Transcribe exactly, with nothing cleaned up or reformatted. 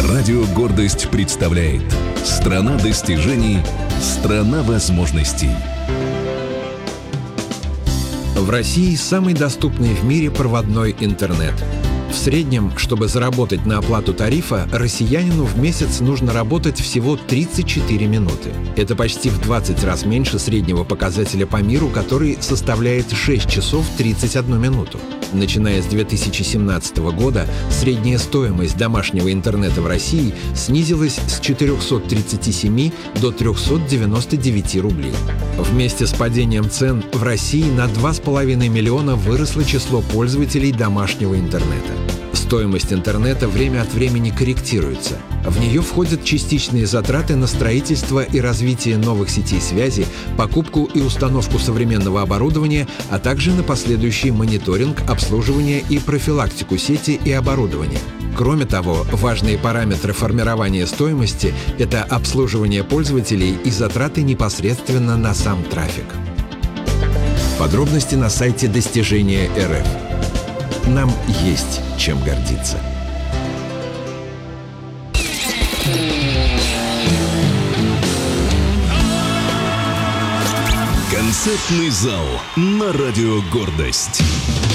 Радио «Гордость» представляет «Страна достижений, страна возможностей». В России самый доступный в мире проводной интернет. В среднем, чтобы заработать на оплату тарифа, россиянину в месяц нужно работать всего тридцать четыре минуты. Это почти в двадцать раз меньше среднего показателя по миру, который составляет шесть часов тридцать одну минуту. Начиная с две тысячи семнадцатого года средняя стоимость домашнего интернета в России снизилась с четырехсот тридцати семи до трехсот девяноста девяти рублей. Вместе с падением цен в России на два с половиной миллиона выросло число пользователей домашнего интернета. Стоимость интернета время от времени корректируется. В нее входят частичные затраты на строительство и развитие новых сетей связи, покупку и установку современного оборудования, а также на последующий мониторинг, обслуживание и профилактику сети и оборудования. Кроме того, важные параметры формирования стоимости – это обслуживание пользователей и затраты непосредственно на сам трафик. Подробности на сайте Достижения точка эр эф. Нам есть чем гордиться. Концертный зал на радио «Гордость».